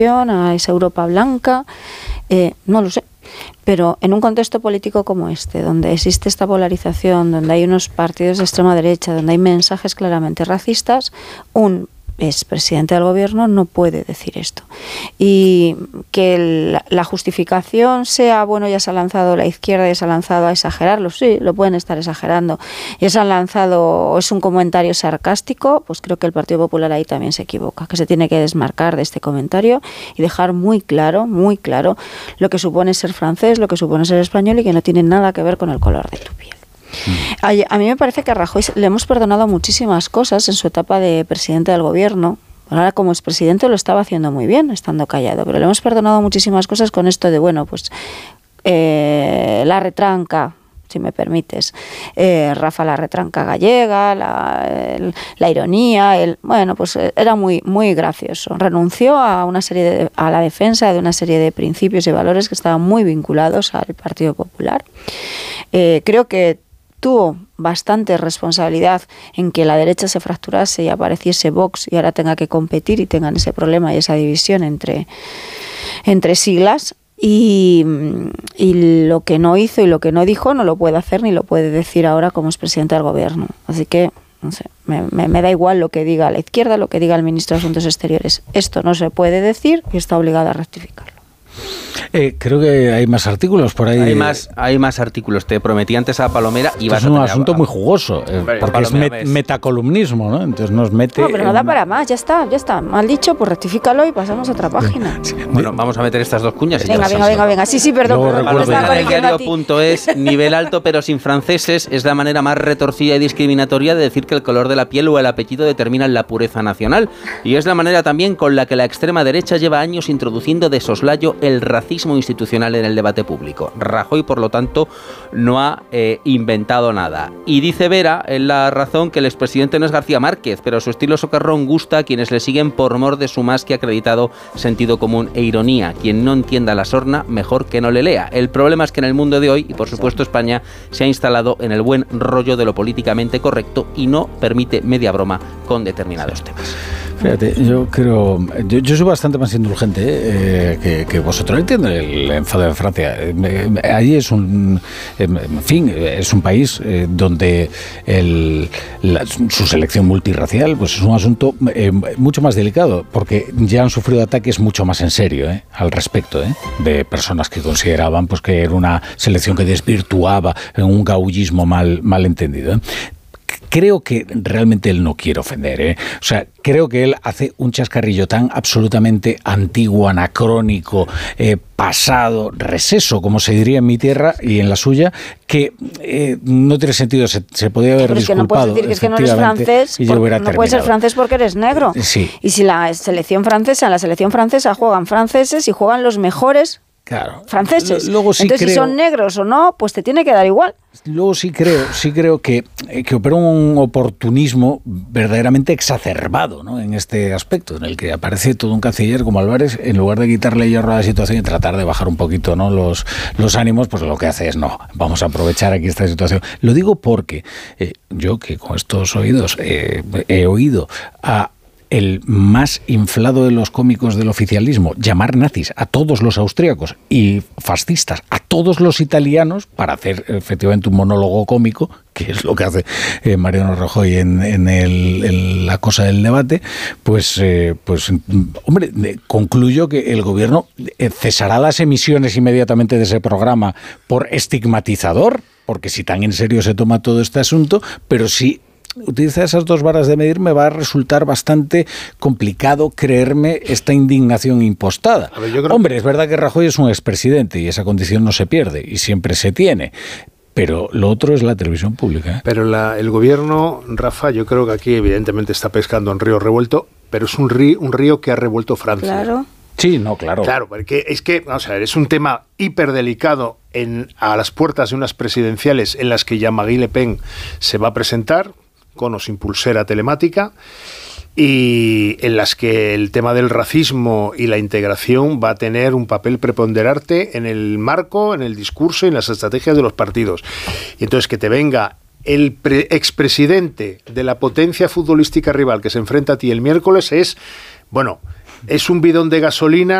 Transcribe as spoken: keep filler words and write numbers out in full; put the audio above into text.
a esa Europa blanca, eh, no lo sé. Pero en un contexto político como este, donde existe esta polarización, donde hay unos partidos de extrema derecha, donde hay mensajes claramente racistas, un expresidente del gobierno no puede decir esto. Y que la, la justificación sea, bueno, ya se ha lanzado la izquierda, ya se ha lanzado a exagerarlo, sí, lo pueden estar exagerando, ya se han lanzado, es un comentario sarcástico, pues creo que el Partido Popular ahí también se equivoca, que se tiene que desmarcar de este comentario y dejar muy claro, muy claro lo que supone ser francés, lo que supone ser español y que no tiene nada que ver con el color de tu piel. A mí me parece que a Rajoy le hemos perdonado muchísimas cosas en su etapa de presidente del gobierno. Ahora como expresidente lo estaba haciendo muy bien, estando callado, pero le hemos perdonado muchísimas cosas con esto de, bueno, pues eh, la retranca, si me permites, eh, Rafa la retranca gallega, la, el, la ironía, el, bueno, pues era muy, muy gracioso. Renunció a una serie de, a la defensa de una serie de principios y valores que estaban muy vinculados al Partido Popular. Eh, creo que tuvo bastante responsabilidad en que la derecha se fracturase y apareciese Vox y ahora tenga que competir y tengan ese problema y esa división entre, entre siglas. Y, y lo que no hizo y lo que no dijo no lo puede hacer ni lo puede decir ahora como es presidente del gobierno. Así que, no sé, me, me, me da igual lo que diga la izquierda, lo que diga el ministro de Asuntos Exteriores. Esto no se puede decir y está obligado a rectificarlo. Eh, creo que hay más artículos por ahí. Hay más, hay más artículos. Te prometí antes a Palomera y vas es un a asunto a, muy jugoso, eh, hombre, porque Palomera es met, metacolumnismo, ¿no? Entonces nos mete. No, pero no da para más, ya está, ya está. Mal dicho, pues rectifícalo y pasamos a otra página. Sí. Bueno, vamos a meter estas dos cuñas. Y venga, venga, venga, venga. Sí, sí, perdón. Luego perdón Palomera del diario punto es, nivel alto pero sin franceses, es la manera más retorcida y discriminatoria de decir que el color de la piel o el apellido determinan la pureza nacional. Y es la manera también con la que la extrema derecha lleva años introduciendo de soslayo el racismo institucional en el debate público. Rajoy, por lo tanto, no ha eh, inventado nada. Y dice Vera, en La Razón, que el expresidente no es García Márquez, pero su estilo socarrón gusta a quienes le siguen por mor de su más que acreditado sentido común e ironía. Quien no entienda la sorna, mejor que no le lea. El problema es que en el mundo de hoy, y por supuesto España, se ha instalado en el buen rollo de lo políticamente correcto y no permite media broma con determinados temas. Fíjate, yo creo, yo, yo soy bastante más indulgente eh, que, que vosotros. Entiendo el enfado de Francia. Eh, allí es un, en fin, es un país eh, donde el, la, su selección multirracial, pues es un asunto eh, mucho más delicado, porque ya han sufrido ataques mucho más en serio eh, al respecto, eh, de personas que consideraban pues que era una selección que desvirtuaba en un gaullismo mal, mal entendido. Eh. Creo que realmente él no quiere ofender, ¿eh? O sea, creo que él hace un chascarrillo tan absolutamente antiguo, anacrónico, eh, pasado, receso, como se diría en mi tierra y en la suya, que eh, no tiene sentido. Se, se podía haber pero es disculpado. Que no puedes decir que es que no eres francés, y yo hubiera no terminado. puedes ser francés porque eres negro. Sí. Y si la selección francesa, en la selección francesa juegan franceses y juegan los mejores Claro. franceses. Luego sí Entonces, creo, si son negros o no, pues te tiene que dar igual. Luego sí creo, sí creo que, que opera un oportunismo verdaderamente exacerbado, ¿no? En este aspecto, en el que aparece todo un canciller como Álvarez, en lugar de quitarle hierro a la situación y tratar de bajar un poquito, ¿no? los, los ánimos, pues lo que hace es, no, vamos a aprovechar aquí esta situación. Lo digo porque eh, yo, que con estos oídos eh, he oído a el más inflado de los cómicos del oficialismo llamar nazis a todos los austríacos y fascistas a todos los italianos para hacer efectivamente un monólogo cómico, que es lo que hace eh, Mariano Rajoy en, en, el, en la cosa del debate, pues, eh, pues hombre, concluyo que el gobierno cesará las emisiones inmediatamente de ese programa por estigmatizador, porque si tan en serio se toma todo este asunto, pero sí utiliza esas dos varas de medir, me va a resultar bastante complicado creerme esta indignación impostada. Ver, yo creo Hombre, que... es verdad que Rajoy es un expresidente y esa condición no se pierde y siempre se tiene. Pero lo otro es la televisión pública. ¿eh? Pero la, el gobierno, Rafa, yo creo que aquí evidentemente está pescando en río revuelto, pero es un río, un río que ha revuelto Francia. Claro. Sí, no, claro. Claro, porque es que, vamos a ver, es un tema hiperdelicado en, a las puertas de unas presidenciales en las que Jean-Marie Le Pen se va a presentar, con o sin pulsera telemática, y en las que el tema del racismo y la integración va a tener un papel preponderante en el marco, en el discurso y en las estrategias de los partidos. Y entonces que te venga el pre- expresidente de la potencia futbolística rival que se enfrenta a ti el miércoles es, bueno, es un bidón de gasolina